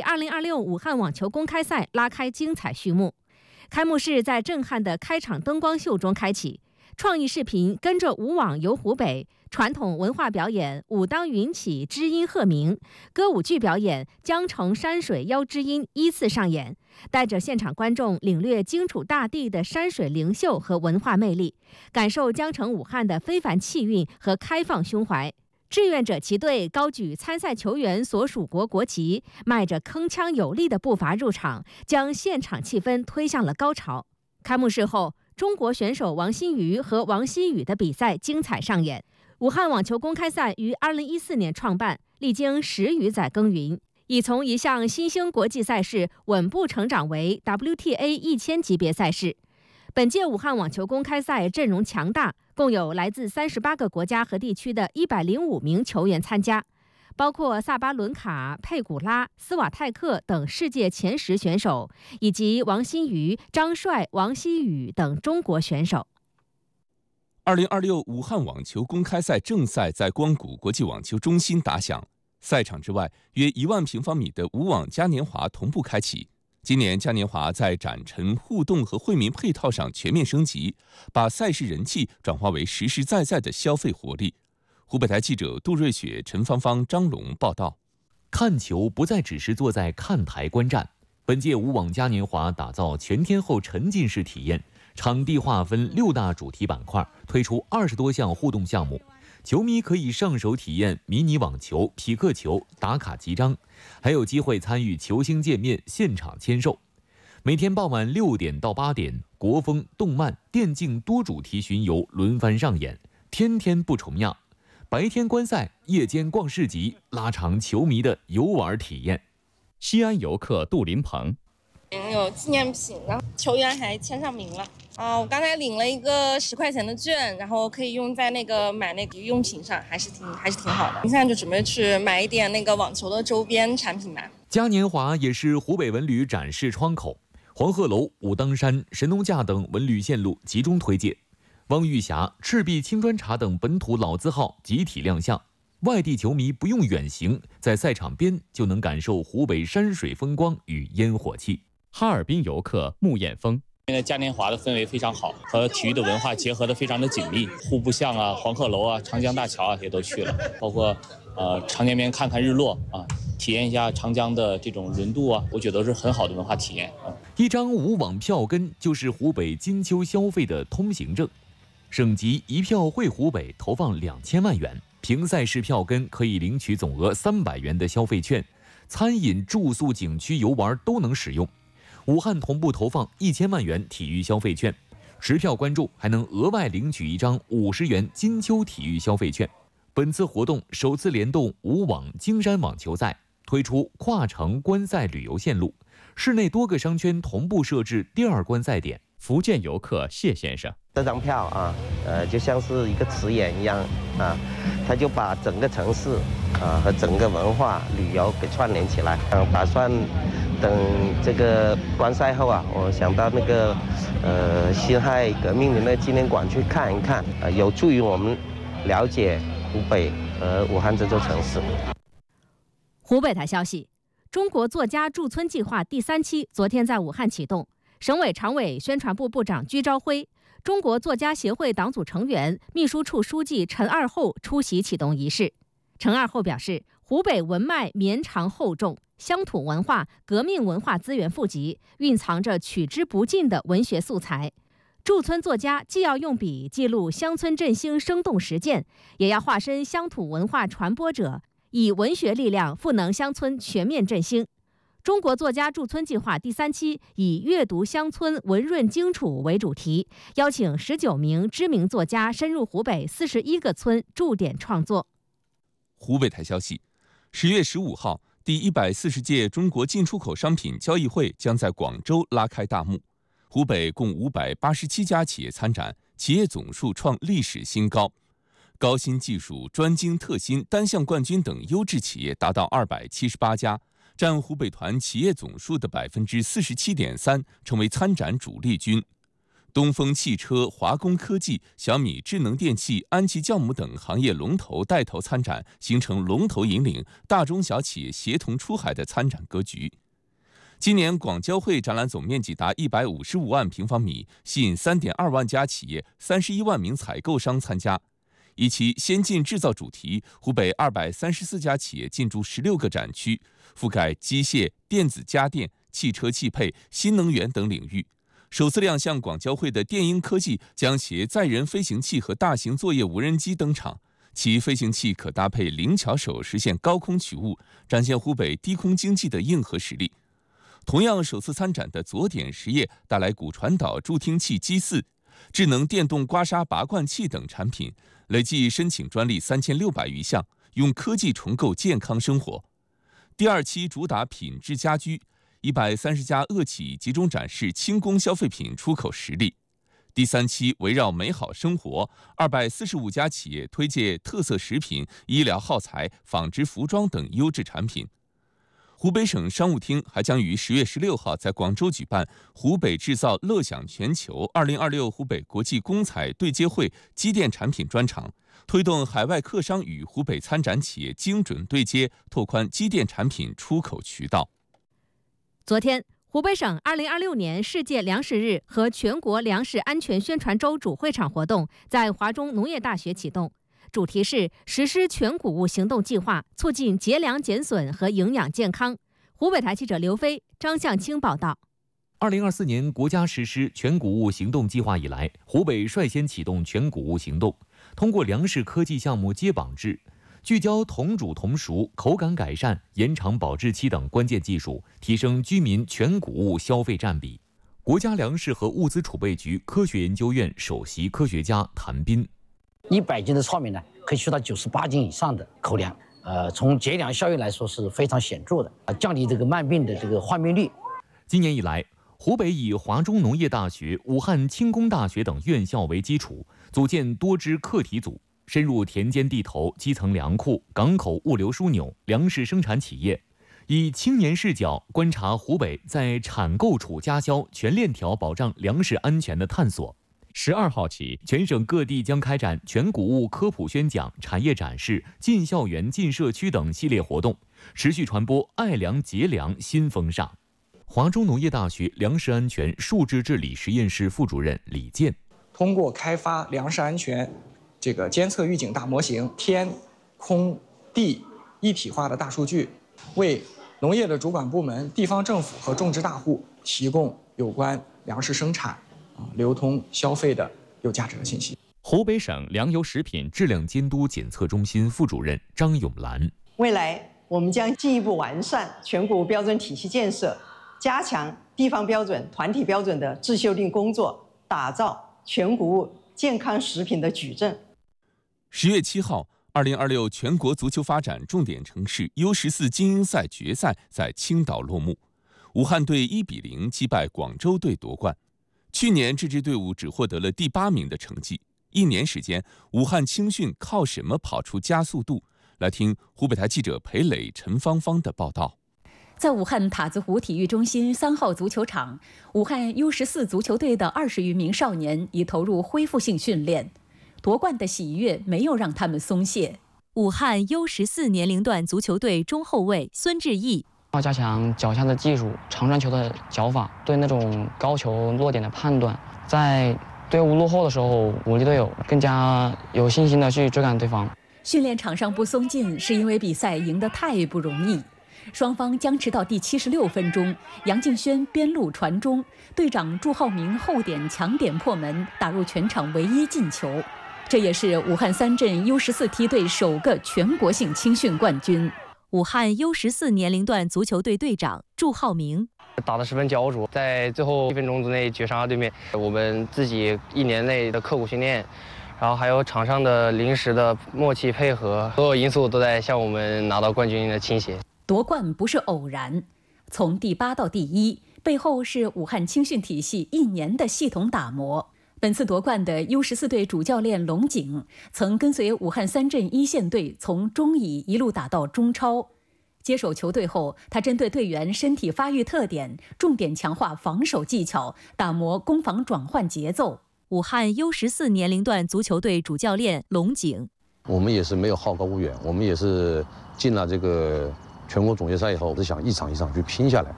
2026武汉网球公开赛拉开精彩序幕。开幕式在震撼的开场灯光秀中开启，创意视频跟着舞网游湖北，传统文化表演武当云起知音鹤鸣，歌舞剧表演江城山水邀知音依次上演，带着现场观众领略荆楚大地的山水灵秀和文化魅力，感受江城武汉的非凡气韵和开放胸怀。志愿者旗队高举参赛球员所属国国旗，迈着铿锵有力的步伐入场，将现场气氛推向了高潮。开幕式后，中国选手王欣瑜和王希雨的比赛精彩上演。武汉网球公开赛于2014年创办，历经10余载耕耘，已从一项新兴国际赛事稳步成长为 WTA 1000级别赛事。本届武汉网球公开赛阵容强大，共有来自38个国家和地区的105名球员参加，包括萨巴伦卡、佩古拉、斯瓦泰克等世界前10选手，以及王欣瑜、张帅、王希雨等中国选手。 2026武汉网球公开赛正赛在光谷国际网球中心打响，赛场之外约1万平方米的舞网嘉年华同步开启。今年嘉年华在展陈、互动和惠民配套上全面升级，把赛事人气转化为实实在在的消费活力。湖北台记者杜瑞雪、陈芳芳、张龙报道。 看球不再只是坐在看台观战，本届舞网嘉年华打造全天候沉浸式体验，场地划分6大主题板块，推出20多项互动项目。球迷可以上手体验迷你网球、匹克球、打卡集章，还有机会参与球星见面、现场签售。每天傍晚6点到8点，国风、动漫、电竞多主题巡游轮番上演，天天不重样。白天观赛，夜间逛市集，拉长球迷的游玩体验。 西安游客杜林鹏。 有纪念品，然后球员还签上名了。我刚才领了一个10块钱的券，然后可以用在买那个用品上，还是挺好的。现在就准备去买一点那个网球的周边产品吧。 嘉年华也是湖北文旅展示窗口，黄鹤楼、武当山、神农架等文旅线路集中推介，汪玉峡、赤壁青砖茶等本土老字号集体亮相。外地球迷不用远行，在赛场边就能感受湖北山水风光与烟火气。 哈尔滨游客穆艳峰。 现在嘉年华的氛围非常好，和体育的文化结合得非常的紧密。户部巷啊、黄鹤楼啊、长江大桥啊也都去了，包括长江边看看日落啊，体验一下长江的这种轮渡啊，我觉得都是很好的文化体验啊。 一张舞网票根就是湖北金秋消费的通行证，省级一票惠湖北投放2000万元，凭赛事票根可以领取总额300元的消费券，餐饮、住宿、景区游玩都能使用。武汉同步投放1000万元体育消费券，持票观众还能额外领取一张50元金秋体育消费券。本次活动首次联动舞网京山网球赛，推出跨城观赛旅游线路，市内多个商圈同步设置第2观赛点。 福建游客谢先生。 这张票啊，就像是一个词眼一样啊，它就把整个城市啊和整个文化旅游给串联起来。打算等这个观赛后啊，我想到那个辛亥革命的那纪念馆去看一看，有助于我们了解湖北和武汉这座城市。 湖北台消息，中国作家驻村计划第3期昨天在武汉启动，省委常委、宣传部部长居昭辉、中国作家协会党组成员、秘书处书记陈二后出席启动仪式。陈二后表示，湖北文脉绵长厚重，乡土文化、革命文化资源富集，蕴藏着取之不尽的文学素材。驻村作家既要用笔记录乡村振兴生动实践，也要化身乡土文化传播者，以文学力量赋能乡村全面振兴。中国作家驻村计划第3期以阅读乡村文润荆楚为主题，邀请19名知名作家深入湖北41个村驻点创作。 湖北台消息，10月15号，第140届中国进出口商品交易会将在广州拉开大幕。湖北共587家企业参展，企业总数创历史新高。高新技术、专精特新、单项冠军等优质企业达到278家，占湖北团企业总数的47.3%，成为参展主力军。 东风汽车、华工科技、小米智能电器、安琪酵母等行业龙头带头参展，形成龙头引领、大中小企业协同出海的参展格局。今年广交会展览总面积达155万平方米，吸引3.2万家企业、31万名采购商参加。以其先进制造主题，湖北234家企业进驻16个展区，覆盖机械、电子家电、汽车汽配、新能源等领域。首次亮相广交会的电鹰科技将携载人飞行器和大型作业无人机登场，其飞行器可搭配灵巧手实现高空取物，展现湖北低空经济的硬核实力。同样首次参展的左点实业带来骨传导助听器机4、智能电动刮痧拔罐器等产品，累计申请专利3600余项，用科技重构健康生活。第2期主打品质家居，130家恶企集中展示轻工消费品出口实力。第3期围绕美好生活，245家企业推介特色食品、医疗耗材、纺织服装等优质产品。湖北省商务厅还将于10月16号在广州举办湖北制造乐享全球2026湖北国际公采对接会机电产品专场，推动海外客商与湖北参展企业精准对接，拓宽机电产品出口渠道。 昨天，湖北省2026年世界粮食日和全国粮食安全宣传周主会场活动在华中农业大学启动，主题是实施全谷物行动计划，促进节粮减损和营养健康。湖北台记者刘飞、张向清报道。 2024年国家实施全谷物行动计划以来，湖北率先启动全谷物行动，通过粮食科技项目接榜制，聚焦同煮同熟、口感改善、延长保质期等关键技术，提升居民全谷物消费占比。国家粮食和物资储备局科学研究院首席科学家谭斌 ：100斤的糙米呢，可以取到98斤以上的口粮，从节粮效益来说是非常显著的，降低这个慢病的这个患病率。 今年以来，湖北以华中农业大学、武汉轻工大学等院校为基础，组建多支课题组，深入田间地头、基层粮库、港口物流枢纽、粮食生产企业，以青年视角观察湖北在产购储加销全链条保障粮食安全的探索。 12号起， 全省各地将开展全谷物科普宣讲、产业展示、进校园、进社区等系列活动，持续传播爱粮节粮新风尚。华中农业大学粮食安全数字治理实验室副主任李健： 通过开发粮食安全监测预警大模型，天、空、地一体化的大数据，为农业的主管部门、地方政府和种植大户提供有关粮食生产、流通、消费的有价值的信息。 湖北省粮油食品质量监督检测中心副主任张永兰： 未来我们将进一步完善全谷物标准体系建设，加强地方标准、团体标准的自修订工作，打造全谷物健康食品的矩阵。 10月7号，2026全国足球发展重点城市 U14 精英赛决赛在青岛落幕，武汉队1-0击败广州队夺冠。去年这支队伍只获得了第8名的成绩，1年时间，武汉青训靠什么跑出加速度？来听湖北台记者裴磊、陈芳芳的报道。 在武汉塔子湖体育中心3号足球场，武汉 U14 足球队的20余名少年已投入恢复性训练。夺冠的喜悦没有让他们松懈。 武汉 U14 年龄段足球队中后卫孙志毅： 要加强脚下的技术、长传球的脚法，对那种高球落点的判断，在队伍落后的时候，鼓励队友更加有信心的去追赶对方。 训练场上不松劲，是因为比赛赢得太不容易。双方僵持到第76分钟，杨敬轩边路传中，队长祝浩明后点强点破门，打入全场唯一进球。这也是武汉3镇 U14 梯队首个全国性青训冠军。 武汉 U14 年龄段足球队队长祝浩明： 打得十分焦灼，在最后1分钟之内绝杀对面。我们自己1年内的刻苦训练，然后还有场上的临时的默契配合，所有因素都在向我们拿到冠军的倾斜。 夺冠不是偶然，从第8到第1，背后是武汉青训体系1年的系统打磨。本次夺冠的 U14 队主教练龙井曾跟随武汉3镇1线队从中乙一路打到中超。 接手球队后，他针对队员身体发育特点，重点强化防守技巧，打磨攻防转换节奏。 武汉 U14 年龄段足球队主教练龙井： 我们也是没有好高骛远，我们也是进了这个全国总决赛以后，是想一场一场去拼下来。